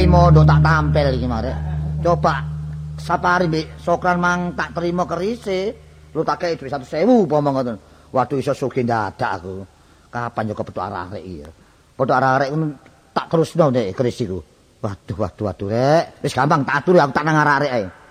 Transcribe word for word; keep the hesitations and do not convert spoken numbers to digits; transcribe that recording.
iki mondok tak tampil iki marek. Coba sapari mbek Sokran mang tak terima kerise. Lu tak kei duit seratus ribu umpama ngoten. Waduh iso sugih dadak aku. Kapan yo kepethuk arek iki. Pethuk arek ngono tak terusno nek keris iku. Waduh waduh waduh rek. Wis gampang tak aturi aku tak nang arek ae.